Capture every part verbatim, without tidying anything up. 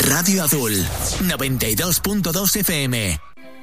Radio Azul, noventa y dos punto dos F M.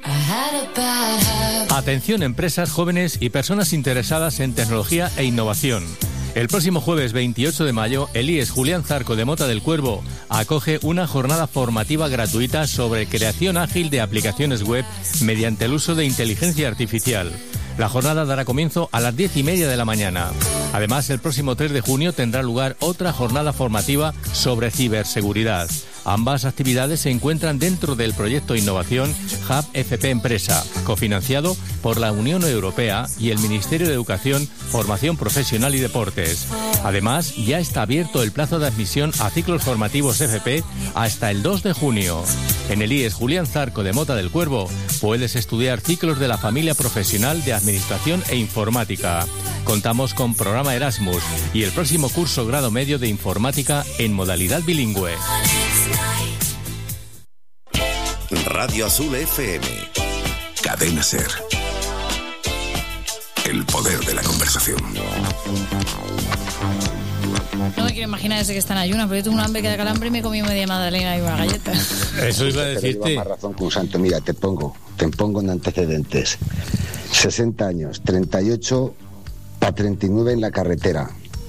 Atención empresas jóvenes y personas interesadas en tecnología e innovación. El próximo jueves veintiocho de mayo, el I E S Julián Zarco de Mota del Cuervo acoge una jornada formativa gratuita sobre creación ágil de aplicaciones web mediante el uso de inteligencia artificial. La jornada dará comienzo a las diez y media de la mañana. Además, el próximo tres de junio tendrá lugar otra jornada formativa sobre ciberseguridad. Ambas actividades se encuentran dentro del proyecto Innovación Hub F P Empresa, cofinanciado por la Unión Europea y el Ministerio de Educación, Formación Profesional y Deportes. Además, ya está abierto el plazo de admisión a ciclos formativos F P hasta el dos de junio. En el I E S Julián Zarco de Mota del Cuervo puedes estudiar ciclos de la familia profesional de Administración e Informática. Contamos con programa Erasmus y el próximo curso grado medio de Informática en modalidad bilingüe. Radio Azul F M. Cadena Ser. El poder de la conversación. No me quiero imaginar ese que está en ayunas, pero yo tengo un hambre que da calambre y me comí media magdalena y una galleta. Eso iba a decirte. Pero más razón que un santo. Mira, te pongo, te pongo en antecedentes. sesenta años, treinta y ocho a treinta y nueve en la carretera.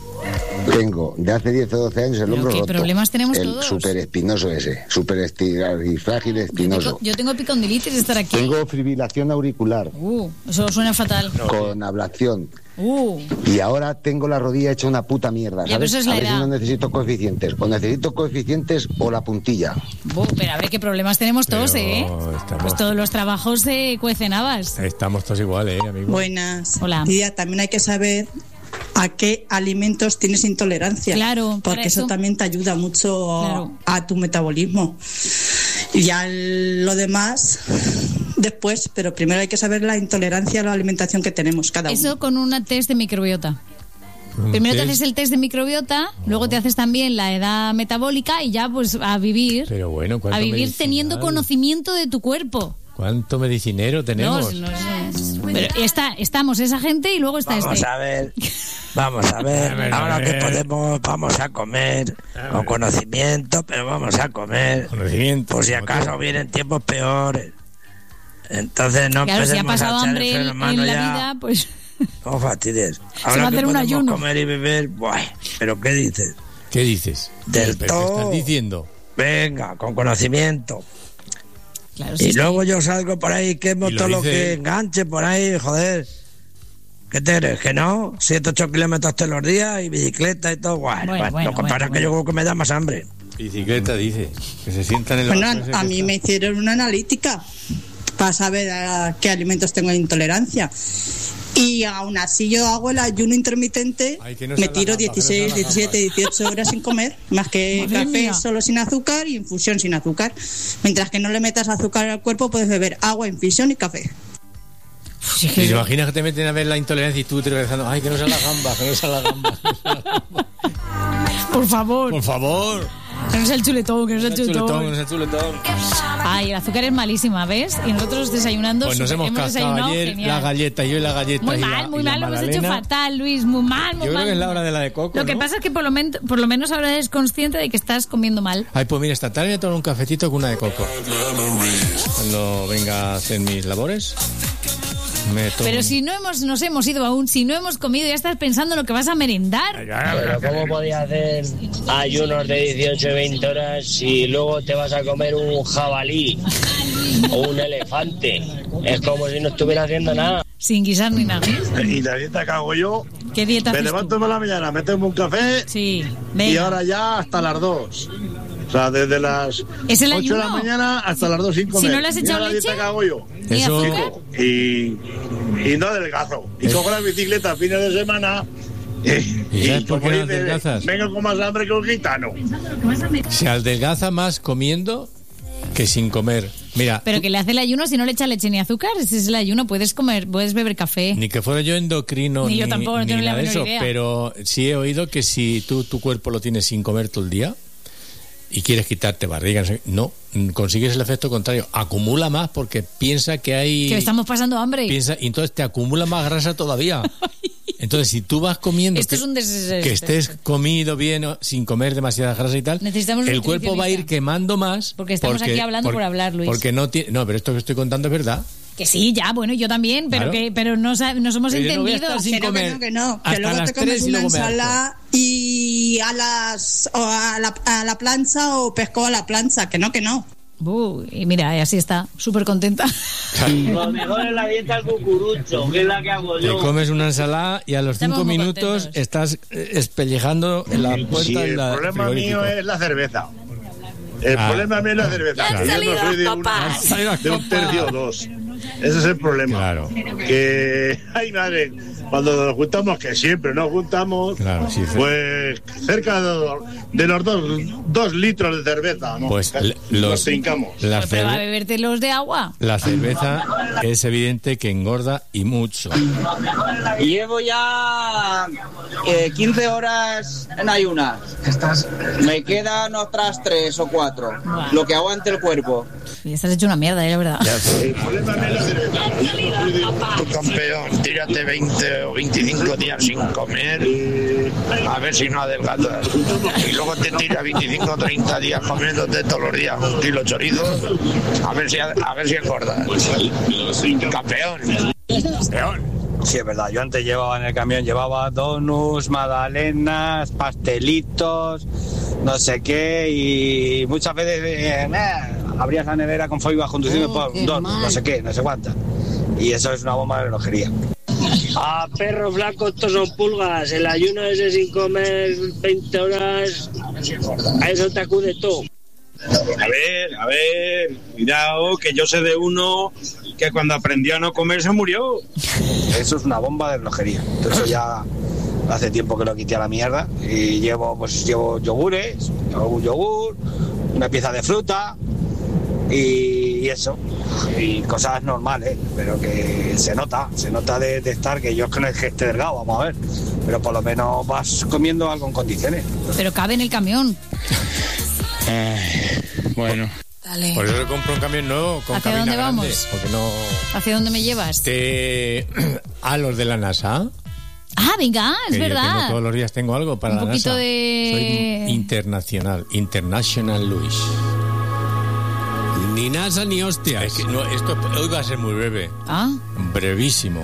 Tengo de hace diez o doce años el hombro roto. ¿Qué problemas tenemos el todos? El súper espinoso ese, súper y frágil espinoso. Yo tengo, yo tengo epicondilitis de estar aquí. Tengo fibrilación auricular. Uh, eso suena fatal. Con ablación. Uh. Y ahora tengo la rodilla hecha una puta mierda, ya, ¿sabes? Eso es la a ver edad. si no necesito coeficientes. O necesito coeficientes o la puntilla. Uh, pero a ver qué problemas tenemos todos, pero ¿eh? Estamos... Pues todos los trabajos se cuecen habas. Estamos todos iguales, ¿eh, amigo? Buenas. Hola. Y ya también hay que saber a qué alimentos tienes intolerancia. Claro. Porque eso. eso también te ayuda mucho claro. a tu metabolismo. Y ya lo demás después, pero primero hay que saber la intolerancia a la alimentación que tenemos cada uno. Eso con una test de microbiota. Primero te haces el test de microbiota, oh. luego te haces también la edad metabólica y ya pues a vivir. Pero bueno, a vivir medicinal? Teniendo conocimiento de tu cuerpo. ¿Cuánto medicinero tenemos? No, no sé. Pero está, estamos esa gente y luego está vamos este. Vamos a ver, vamos a ver, a ver ahora a ver. que podemos, vamos a comer a con conocimiento, pero vamos a comer. Conocimiento. Por si acaso tú. Vienen tiempos peores. Entonces no claro, empecemos si ha pasado a echar hambre el en, en la ya. vida, pues... No fastidies. Se ahora va a hacer que un podemos ayuno. comer y beber, buah, ¿pero qué dices? ¿Qué dices? Del ¿Pero todo. ¿Qué estás diciendo? Venga, con conocimiento. Claro, sí, y sí, luego sí. yo salgo por ahí, quemo todo lo que enganche por ahí, joder. ¿Qué te crees? ¿Que no? Siete, ocho kilómetros todos los días y bicicleta y todo. Bueno, bueno, bueno, bueno, lo que pasa bueno, es que yo creo que me da más hambre. Bicicleta, dice. Que se sientan en la Bueno, a, a mí me hicieron una analítica para saber a qué alimentos tengo intolerancia. Y aún así yo hago el ayuno intermitente, Ay, no me tiro gamba, dieciséis, no diecisiete, dieciocho horas sin comer, más que Madre café mía. Solo sin azúcar y infusión sin azúcar. Mientras que no le metas azúcar al cuerpo, puedes beber agua, infusión y café. Sí, ¿te imaginas que te meten a ver la intolerancia y tú te vas pensando, ay, que no sea la gamba, que no sea la gamba? Por favor. Por favor. Que no sea el chuletón, que no sea el chuletón. chuletón, que no sea el chuletón. Ay, el azúcar es malísima, ¿ves? Y nosotros desayunando... Pues nos hemos, hemos cascado ayer genial. La galleta, yo y la galleta Muy y mal, la, muy y mal, lo hemos hecho fatal, Luis, muy mal, muy yo mal. Yo creo que es la hora de la de coco, Lo ¿no? que pasa es que por lo, men- por lo menos ahora eres consciente de que estás comiendo mal. Ay, pues mira, esta tarde me tomo un cafetito con una de coco. Cuando venga a hacer mis labores... Pero si no hemos, nos hemos ido aún, si no hemos comido, ya estás pensando en lo que vas a merendar. Pero ¿cómo podías hacer ayunos de dieciocho y veinte horas si luego te vas a comer un jabalí o un elefante? Es como si no estuviera haciendo nada. Sin guisar ni nada. Y la dieta que hago yo... ¿Qué dieta Me haces levanto tú? por la mañana, me tomo un café sí, venga. Y ahora ya hasta las dos. O sea, desde las ¿Es el ocho de la ayuno? mañana hasta las dos sin comer. Si no le has echado Mira la leche, dieta que hago yo. ¿y Eso... azúcar? Y, y no adelgazo. Y cojo la bicicleta fines de semana. Y, ¿Y sabes y por qué no adelgazas? Vengo con más hambre que un gitano. Se adelgaza más comiendo que sin comer. Mira, pero tú... que le hace el ayuno si no le echa leche ni azúcar. Ese es el ayuno, puedes comer, puedes beber café. Ni que fuera yo endocrino ni, ni yo tampoco, no ni tengo nada la de menor eso, idea. pero sí he oído que si tú tu cuerpo lo tienes sin comer todo el día y quieres quitarte barriga, no, consigues el efecto contrario, acumula más porque piensa que hay... Que estamos pasando hambre. Piensa, y entonces te acumula más grasa todavía. Entonces, si tú vas comiendo... Esto que, es un des... que estés comido bien, sin comer demasiada grasa y tal, necesitamos el cuerpo va a ir quemando más. Porque estamos porque, aquí hablando por, por hablar, Luis. Porque no tiene... No, pero esto que estoy contando es verdad. Que sí, ya, bueno, yo también, pero claro. que pero no nos hemos pero entendido. No sin que comer no, que no, que, no, que luego te comes una ensalada y a las o a la, a la plancha o pescado a la plancha, que no, que no. Uh, y mira, así está, súper contenta. Lo mejor es la dieta al cucurucho, que es la que hago yo. Te comes una ensalada y a los Estamos cinco minutos contentos. Estás espellejando en la puerta. Sí, el la problema mío es la cerveza. El ah. problema mío es la cerveza. Claro. Yo no soy de, una, de un tercio o dos. Ese es el problema. Claro. Que, ay madre, cuando nos juntamos, que siempre nos juntamos, claro, sí, pues cerca de, de los dos, dos litros de cerveza, ¿no? Pues le, los nos trincamos. La cerve- ¿Pero va a beberte los de agua? La cerveza es evidente que engorda y mucho. Llevo ya eh, quince horas en ayunas. Me quedan otras tres o cuatro. Wow. Lo que aguante el cuerpo. Y estás hecho una mierda, ¿eh? La verdad. Tu campeón, tírate veinte o veinticinco días sin comer, a ver si no adelgazas. Y luego te tiras veinticinco o treinta días comiéndote todos los días un kilo de chorizo, a ver si, a ver si engordas. Campeón. Campeón. Sí, es verdad, yo antes llevaba en el camión, llevaba donuts, magdalenas, pastelitos, no sé qué, y muchas veces eh, eh, abrías la nevera con fuego, ibas conduciendo, oh, pues, donuts, no sé qué, no sé cuántas. Y eso es una bomba de relojería. A perro flaco, estos son pulgas. El ayuno ese sin comer veinte horas, a eso te acude todo. A ver, a ver, cuidado, que yo sé de uno que cuando aprendió a no comer se murió. Eso es una bomba de relojería. Entonces ya hace tiempo que lo quité a la mierda. Y llevo, pues llevo yogures, llevo un yogur, una pieza de fruta y eso. Y cosas normales, pero que se nota, se nota de, de estar, que yo es que no es que esté delgado, vamos a ver. Pero por lo menos vas comiendo algo en condiciones. Pero cabe en el camión. Eh, bueno. Dale. Por eso le compro un camión nuevo con ¿Hacia cabina dónde vamos? grande, porque no... ¿Hacia dónde me llevas? Te... A los de la NASA. Ah, venga, es que verdad. Yo tengo, todos los días tengo algo para un la poquito NASA. De... Soy internacional, International Luis. Ni NASA ni hostias. Es que no, esto hoy va a ser muy breve. Ah. Brevísimo.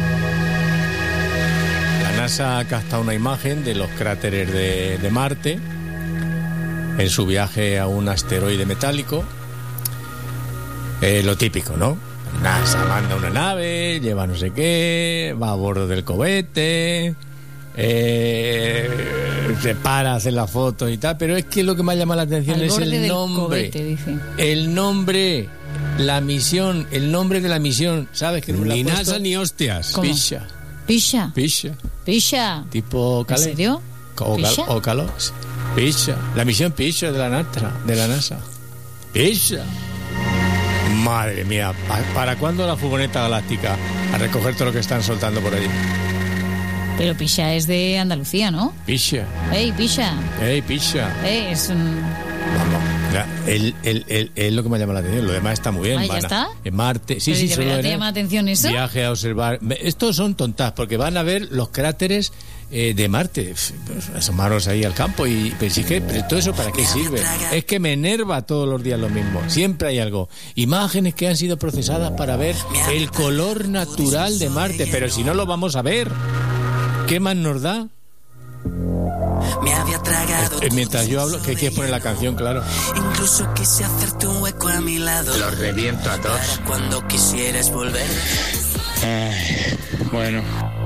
La NASA ha captado una imagen de los cráteres de, de Marte en su viaje a un asteroide metálico. Eh, lo típico, ¿no? NASA manda una nave, lleva no sé qué, va a bordo del cohete, eh, se para, hace la foto y tal, pero es que lo que me ha llamado la atención es el nombre. Cohete, dice. El nombre, la misión, el nombre de la misión, ¿sabes? Que no ni NASA ni hostias. ¿Cómo? Pisha. Pisha. Pisha. Pisha. Tipo Calais. ¿En serio? O, ¿Pisha? o Calais. Pisha. La misión Pisha de la NASA. De la NASA. Pisha. Madre mía, ¿para cuándo la furgoneta galáctica a recoger todo lo que están soltando por allí? Pero Pisha es de Andalucía, ¿no? Pisha. Ey, Pisha. Ey, Pisha. Ey, es un... Vamos, el, el, el, el, lo que me llama la atención, lo demás está muy bien. Ah, ¿ya está? En Marte, sí, ¿Pero sí, de solo verdad te era llama la atención eso? Viaje a observar. Estos son tontas, porque van a ver los cráteres eh, de Marte. Pues, asomaros ahí al campo y pensé que, pero todo eso ¿para qué sirve? Es que me enerva todos los días lo mismo. Siempre hay algo. Imágenes que han sido procesadas para ver el color natural de Marte, pero si no lo vamos a ver, ¿qué más nos da? Me había tragado eh, mientras yo hablo, que quieres poner la canción, claro. Incluso quise hacerte un hueco a mi lado. Los reviento a todos. Cuando quisieras volver. Eh, bueno.